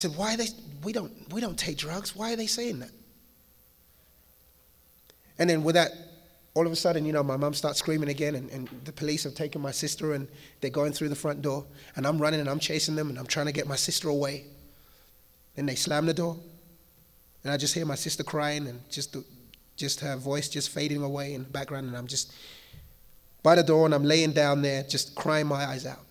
said, we don't take drugs. Why are they saying that? And then with that, all of a sudden, my mum starts screaming again, and the police have taken my sister, and they're going through the front door, and I'm running and I'm chasing them, and I'm trying to get my sister away. Then they slam the door, and I just hear my sister crying, and just her voice just fading away in the background, and I'm just by the door, and I'm laying down there just crying my eyes out.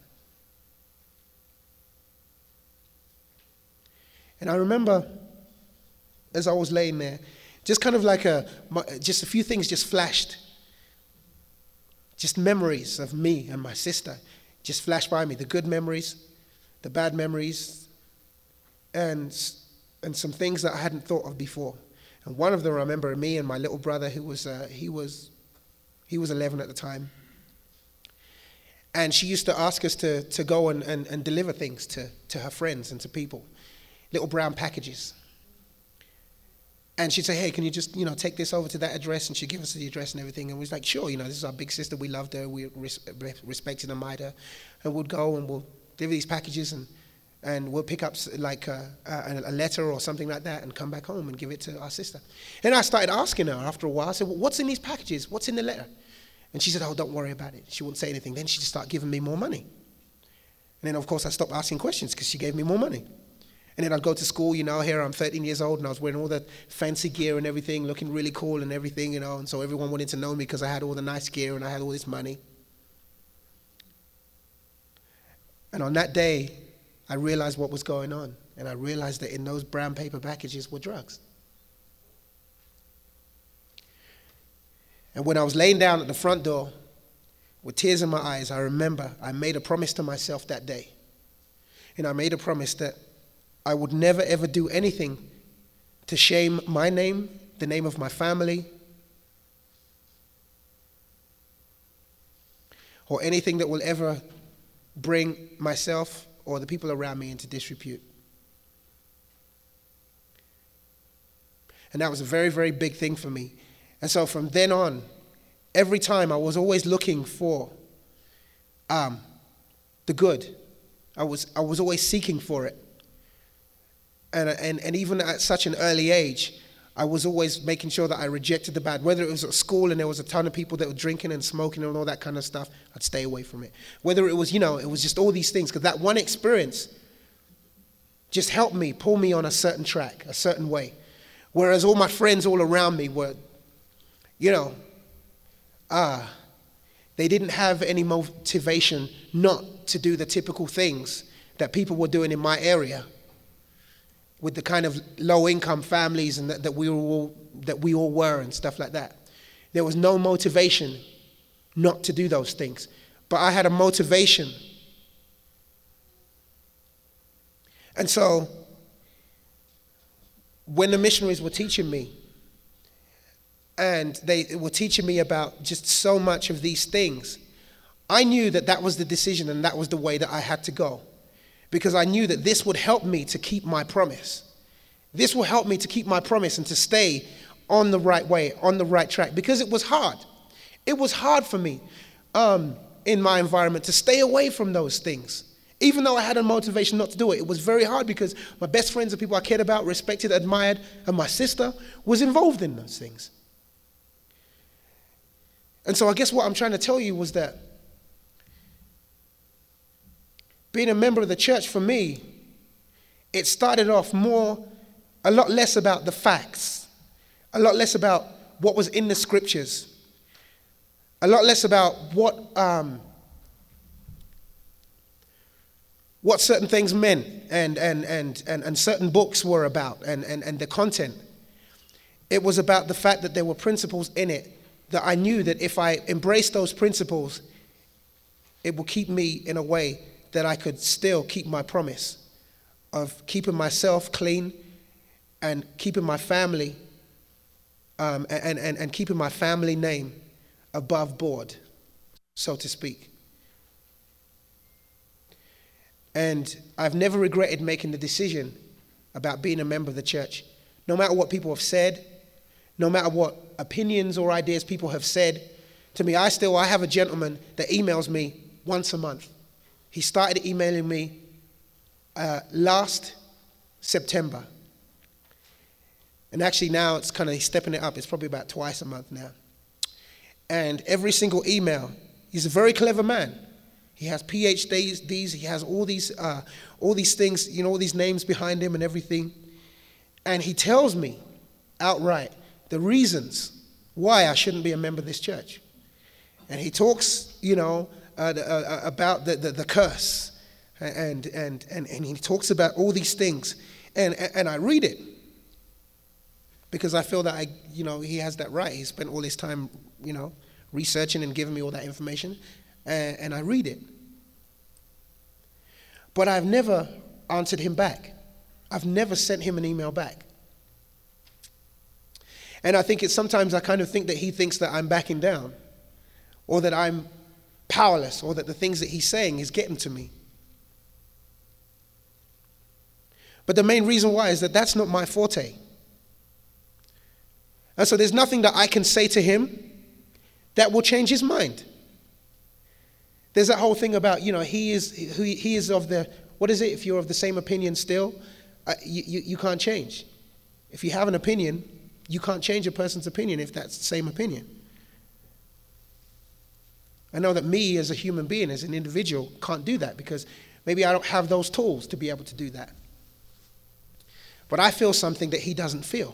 And I remember as I was laying there, just kind of like just a few things just flashed. Just memories of me and my sister just flashed by me. The good memories, the bad memories, and some things that I hadn't thought of before. And one of them, I remember me and my little brother, who was he was 11 at the time. And she used to ask us to go and deliver things to her friends and to people. Little brown packages. And she'd say, hey, can you just, take this over to that address? And she'd give us the address and everything. And we was like, sure, this is our big sister. We loved her. We respected and admired her. And we'd go and we'll deliver these packages and we'll pick up like a letter or something like that and come back home and give it to our sister. And I started asking her after a while. I said, well, what's in these packages? What's in the letter? And she said, oh, don't worry about it. She wouldn't say anything. Then she just started giving me more money. And then, of course, I stopped asking questions because she gave me more money. And then I'd go to school, here I'm 13 years old and I was wearing all that fancy gear and everything, looking really cool and everything, and so everyone wanted to know me because I had all the nice gear and I had all this money. And on that day, I realized what was going on, and I realized that in those brown paper packages were drugs. And when I was laying down at the front door with tears in my eyes, I remember I made a promise to myself that day. And I made a promise that I would never ever do anything to shame my name, the name of my family, or anything that will ever bring myself or the people around me into disrepute. And that was a very, very big thing for me. And so from then on, every time I was always looking for the good. I was always seeking for it. And even at such an early age, I was always making sure that I rejected the bad. Whether it was at school and there was a ton of people that were drinking and smoking and all that kind of stuff, I'd stay away from it. Whether it was, it was just all these things, because that one experience just helped me, pull me on a certain track, a certain way. Whereas all my friends all around me were, they didn't have any motivation not to do the typical things that people were doing in my area, with the kind of low-income families and that we all were and stuff like that. There was no motivation not to do those things. But I had a motivation. And so, when the missionaries were teaching me, and they were teaching me about just so much of these things, I knew that that was the decision and that was the way that I had to go. Because I knew that this would help me to keep my promise. This will help me to keep my promise and to stay on the right way, on the right track. Because it was hard. It was hard for me in my environment to stay away from those things. Even though I had a motivation not to do it, it was very hard because my best friends, the people I cared about, respected, admired, and my sister was involved in those things. And so I guess what I'm trying to tell you was that being a member of the church for me, it started off a lot less about the facts, a lot less about what was in the scriptures, a lot less about what certain things meant and certain books were about and the content. It was about the fact that there were principles in it that I knew that if I embraced those principles, it would keep me in a way that I could still keep my promise of keeping myself clean and keeping my family and keeping my family name above board, so to speak. And I've never regretted making the decision about being a member of the church. No matter what people have said, no matter what opinions or ideas people have said to me, I have a gentleman that emails me once a month. He started emailing me last September. And actually now it's kind of stepping it up. It's probably about twice a month now. And every single email, he's a very clever man. He has PhDs, he has all these things, all these names behind him and everything. And he tells me outright the reasons why I shouldn't be a member of this church. And he talks, about the curse. And he talks about all these things. And I read it. Because I feel that he has that right. He spent all his time, researching and giving me all that information. And I read it. But I've never answered him back. I've never sent him an email back. And I think sometimes I kind of think that he thinks that I'm backing down, or that I'm powerless, or that the things that he's saying is getting to me. But the main reason why is that that's not my forte. And so there's nothing that I can say to him that will change his mind. There's that whole thing about, he is of the, what is it? If you're of the same opinion still, you can't change. If you have an opinion, you can't change a person's opinion if that's the same opinion. I know that me as a human being, as an individual, can't do that because maybe I don't have those tools to be able to do that. But I feel something that he doesn't feel.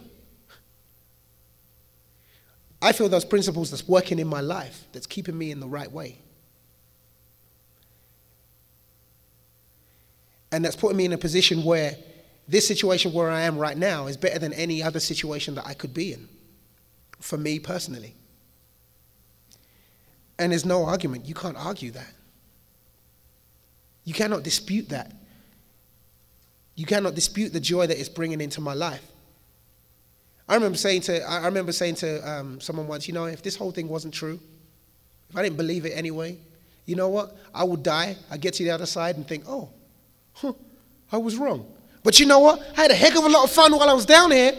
I feel those principles that's working in my life, that's keeping me in the right way. And that's putting me in a position where this situation where I am right now is better than any other situation that I could be in, for me personally. And there's no argument. You can't argue that. You cannot dispute that. You cannot dispute the joy that it's bringing into my life. I remember saying to someone once, if this whole thing wasn't true, if I didn't believe it anyway, you know what? I would die. I'd get to the other side and think, I was wrong. But you know what? I had a heck of a lot of fun while I was down here.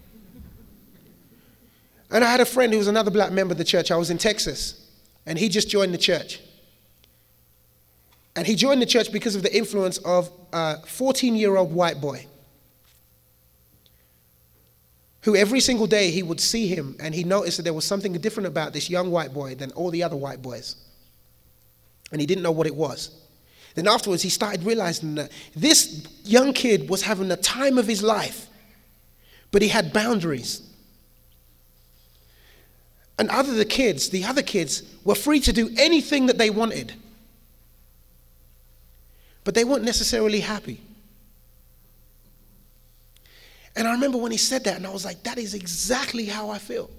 And I had a friend who was another black member of the church. I was in Texas, and he just joined the church. And he joined the church because of the influence of a 14-year-old white boy, who every single day he would see him and he noticed that there was something different about this young white boy than all the other white boys. And he didn't know what it was. Then afterwards he started realizing that this young kid was having the time of his life, but he had boundaries. And the other kids were free to do anything that they wanted, but they weren't necessarily happy. And I remember when he said that, and I was like, that is exactly how I feel.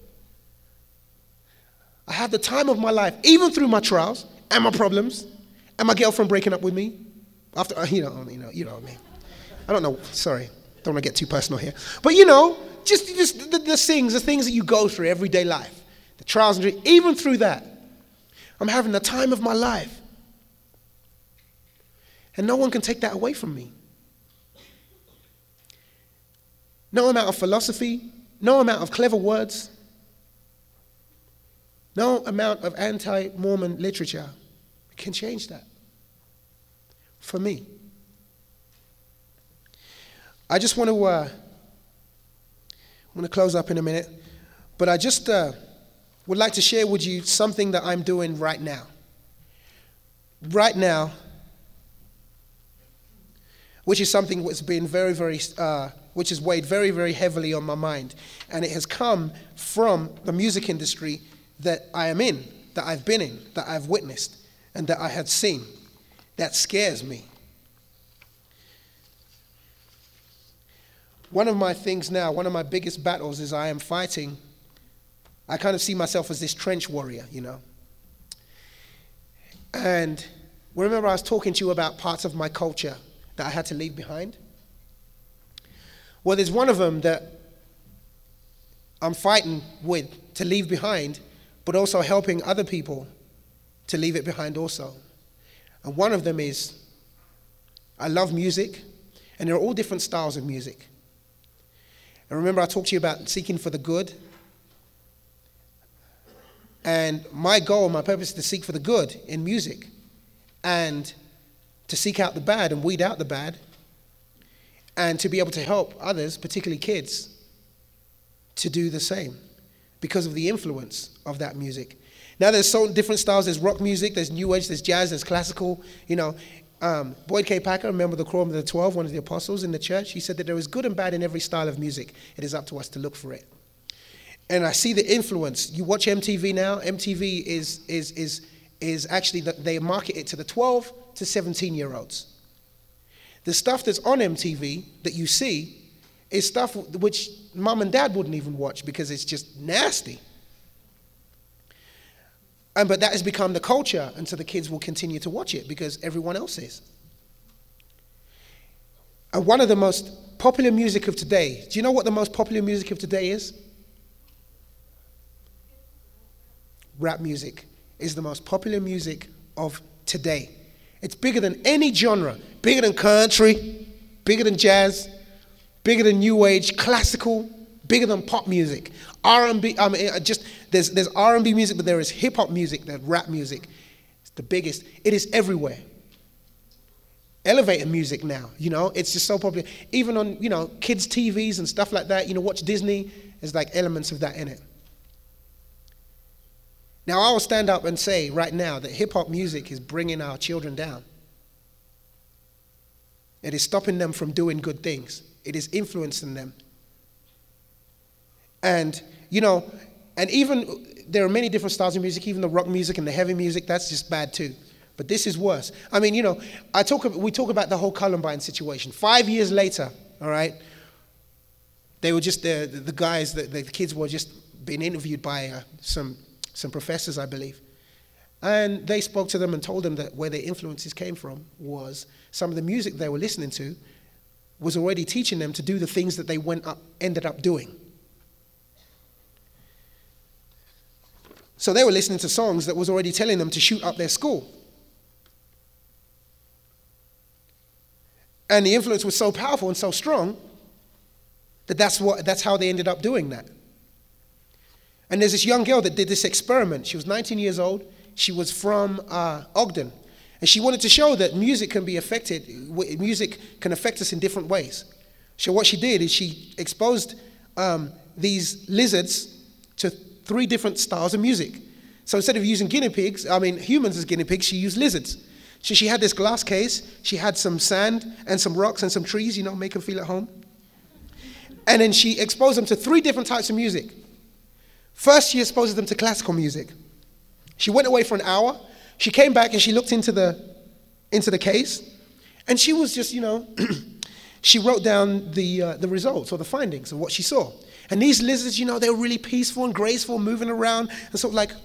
I have the time of my life, even through my trials and my problems, and my girlfriend breaking up with me. After, you know what I mean. I don't know, sorry, don't want to get too personal here. But just the things that you go through everyday life, the trials and even through that, I'm having the time of my life. And no one can take that away from me. No amount of philosophy, no amount of clever words, no amount of anti-Mormon literature can change that for me. I just want to close up in a minute, but I just would like to share with you something that I'm doing right now. Right now, which is something that's been very, very, which has weighed very, very heavily on my mind. And it has come from the music industry that I am in, that I've been in, that I've witnessed, and that I had seen. That scares me. One of my things now, one of my biggest battles is I am fighting. I kind of see myself as this trench warrior, And remember I was talking to you about parts of my culture that I had to leave behind? Well, there's one of them that I'm fighting with to leave behind, but also helping other people to leave it behind also. And one of them is, I love music, and there are all different styles of music. And remember I talked to you about seeking for the good? And my goal, my purpose is to seek for the good in music, and to seek out the bad and weed out the bad, and to be able to help others, particularly kids, to do the same because of the influence of that music. Now there's so different styles. There's rock music, there's new age, there's jazz, there's classical. Boyd K. Packer, remember the Quorum of the 12, one of the apostles in the church? He said that there is good and bad in every style of music. It is up to us to look for it. And I see the influence. You watch MTV now. MTV is actually, they market it to the 12 to 17-year-olds. The stuff that's on MTV that you see is stuff which mom and dad wouldn't even watch because it's just nasty. But that has become the culture, and so the kids will continue to watch it because everyone else is. And one of the most popular music of today, do you know what the most popular music of today is? Rap music is the most popular music of today. It's bigger than any genre, bigger than country, bigger than jazz, bigger than new age, classical, bigger than pop music. R&B, there's R&B music, but there is hip hop music, there's rap music. It's the biggest. It is everywhere. Elevator music now, it's just so popular. Even on, kids' TVs and stuff like that, watch Disney, there's like elements of that in it. Now, I will stand up and say right now that hip-hop music is bringing our children down. It is stopping them from doing good things. It is influencing them. And, and even there are many different styles of music, even the rock music and the heavy music, that's just bad too. But this is worse. I mean, we talk about the whole Columbine situation. 5 years later, all right, they were just, the guys, the kids were just being interviewed by some professors, I believe. And they spoke to them and told them that where their influences came from was some of the music they were listening to was already teaching them to do the things that they ended up doing. So they were listening to songs that was already telling them to shoot up their school. And the influence was so powerful and so strong that that's how they ended up doing that. And there's this young girl that did this experiment. She was 19 years old. She was from Ogden. And she wanted to show that music can affect us in different ways. So what she did is she exposed these lizards to 3 different styles of music. So instead of using humans as guinea pigs, she used lizards. So she had this glass case. She had some sand and some rocks and some trees, make them feel at home. And then she exposed them to 3 different types of music. First, she exposed them to classical music. She went away for an hour. She came back and she looked into the case. And she was just, she wrote down the results or the findings of what she saw. And these lizards, they were really peaceful and graceful, moving around and sort of like.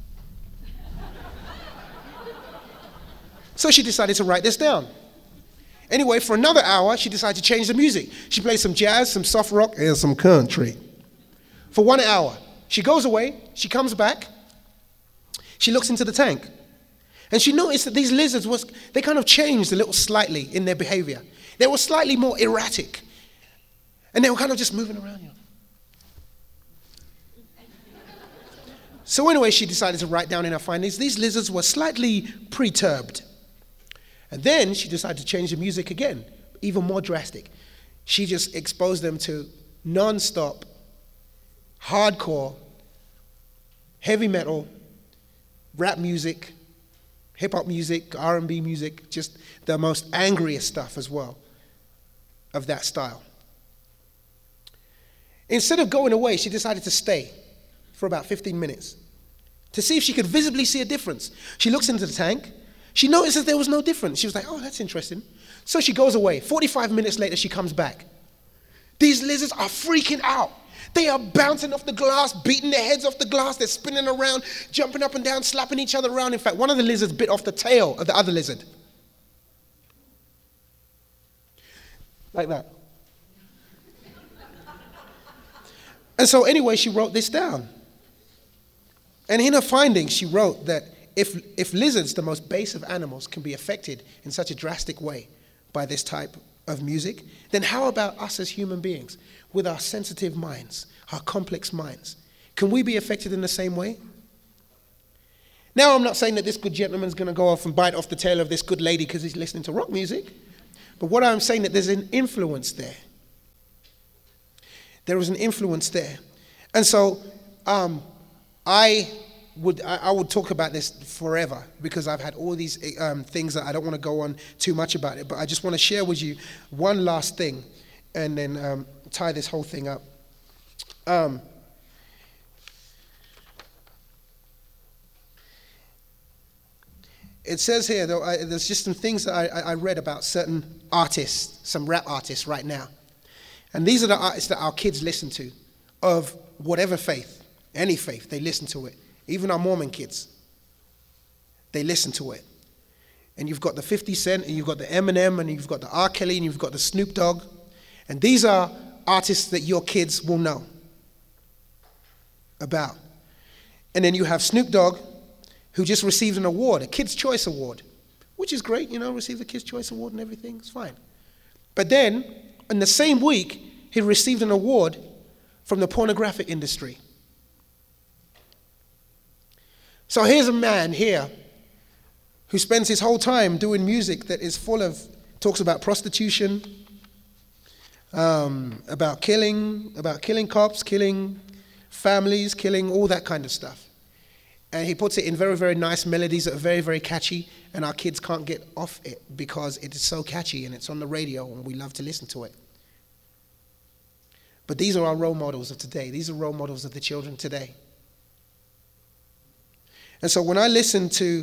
So she decided to write this down. Anyway, for another hour, she decided to change the music. She played some jazz, some soft rock, and some country. For 1 hour. She goes away, she comes back, she looks into the tank, and she noticed that these lizards, they kind of changed a little slightly in their behavior. They were slightly more erratic, and they were kind of just moving around. So anyway, she decided to write down in her findings, these lizards were slightly perturbed. And then she decided to change the music again, even more drastic. She just exposed them to non-stop hardcore, heavy metal, rap music, hip-hop music, R&B music, just the most angriest stuff as well of that style. Instead of going away, she decided to stay for about 15 minutes to see if she could visibly see a difference. She looks into the tank. She notices there was no difference. She was like, oh, that's interesting. So she goes away. 45 minutes later, she comes back. These lizards are freaking out. They are bouncing off the glass, beating their heads off the glass. They're spinning around, jumping up and down, slapping each other around. In fact, one of the lizards bit off the tail of the other lizard. Like that. And so anyway, she wrote this down. And in her findings, she wrote that if lizards, the most base of animals, can be affected in such a drastic way by this type of music, then how about us as human beings with our sensitive minds, our complex minds? Can we be affected in the same way? Now, I'm not saying that this good gentleman's going to go off and bite off the tail of this good lady because he's listening to rock music, But what I'm saying that there's an influence there. There is an influence there. And so I would talk about this forever because I've had all these things that I don't want to go on too much about it, but I just want to share with you one last thing and then tie this whole thing up. It says here, though, there's just some things that I read about certain artists, some rap artists right now. And these are the artists that our kids listen to, of whatever faith, any faith, they listen to it. Even our Mormon kids, they listen to it. And you've got the 50 Cent, and you've got the Eminem, and you've got the R. Kelly, and you've got the Snoop Dogg. And these are artists that your kids will know about. And then you have Snoop Dogg, who just received an award, a Kids' Choice Award, which is great, received a Kids' Choice Award and everything, it's fine. But then, in the same week, he received an award from the pornographic industry. So here's a man here who spends his whole time doing music that is full of, talks about prostitution, about killing cops, killing families, killing all that kind of stuff. And he puts it in very, very nice melodies that are very, very catchy, and our kids can't get off it because it is so catchy and it's on the radio and we love to listen to it. But these are our role models of today. These are role models of the children today. And so when I listen to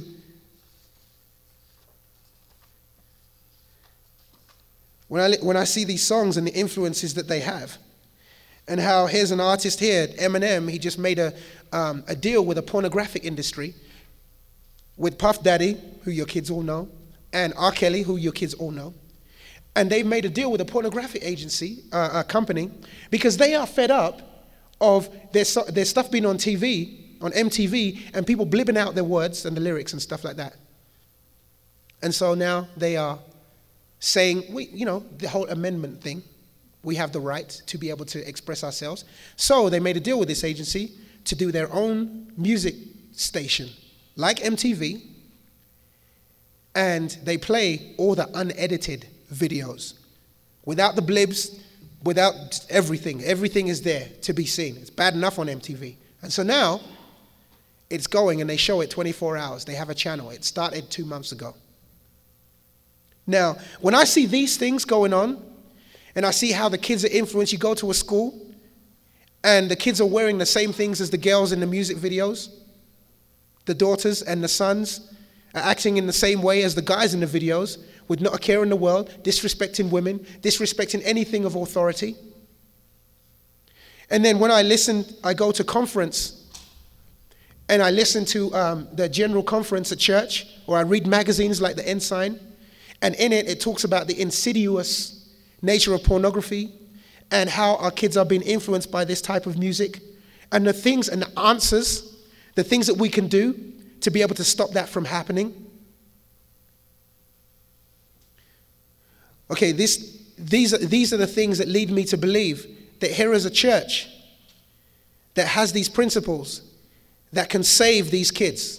when I see these songs and the influences that they have, and how here's an artist here, Eminem, he just made a deal with a pornographic industry with Puff Daddy, who your kids all know, and R. Kelly, who your kids all know. And they made a deal with a pornographic agency, a company, because they are fed up of their stuff being on TV, on MTV, and people blibbing out their words and the lyrics and stuff like that. And so now they are saying, the whole amendment thing, we have the right to be able to express ourselves. So they made a deal with this agency to do their own music station, like MTV, and they play all the unedited videos, without the blibs, without everything. Everything is there to be seen. It's bad enough on MTV. And so now, it's going and they show it 24 hours. They have a channel. It started 2 months ago. Now, when I see these things going on, and I see how the kids are influenced, you go to a school, and the kids are wearing the same things as the girls in the music videos. The daughters and the sons are acting in the same way as the guys in the videos, with not a care in the world, disrespecting women, disrespecting anything of authority. And then when I go to conference, and I listen to the general conference at church, or I read magazines like the Ensign, and in it talks about the insidious nature of pornography and how our kids are being influenced by this type of music, and the things and the answers, the things that we can do to be able to stop that from happening. Okay, these are the things that lead me to believe that here is a church that has these principles that can save these kids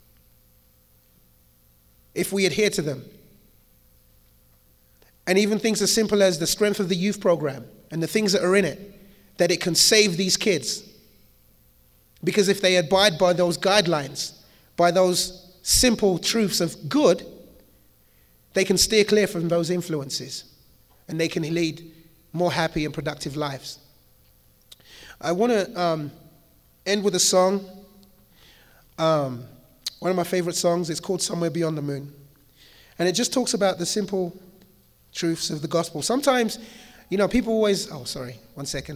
if we adhere to them. And even things as simple as the strength of the youth program and the things that are in it, that it can save these kids. Because if they abide by those guidelines, by those simple truths of good, they can steer clear from those influences and they can lead more happy and productive lives. I want to end with a song. One of my favorite songs is called Somewhere Beyond the Moon. And it just talks about the simple truths of the gospel. Sometimes, people always, one second.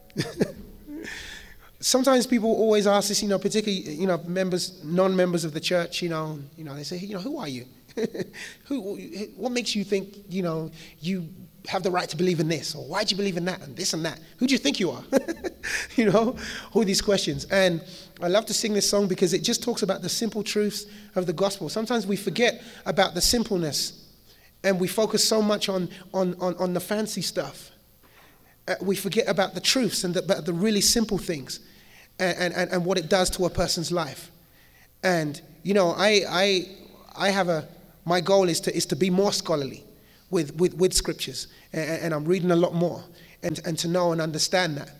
Sometimes people always ask this, particularly, non-members of the church, they say, who are you? What makes you think, you have the right to believe in this? Or why do you believe in that and this and that? Who do you think you are? All these questions. And I love to sing this song because it just talks about the simple truths of the gospel. Sometimes we forget about the simpleness and we focus so much on the fancy stuff. We forget about the truths and about the really simple things and what it does to a person's life. And, my goal is to be more scholarly. with scriptures, and I'm reading a lot more, and to know and understand that.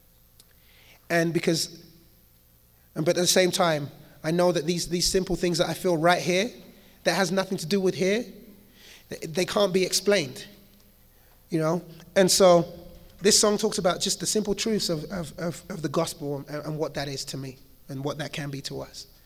But at the same time, I know that these simple things that I feel right here, that has nothing to do with here, they can't be explained, And so this song talks about just the simple truths of the gospel and what that is to me and what that can be to us.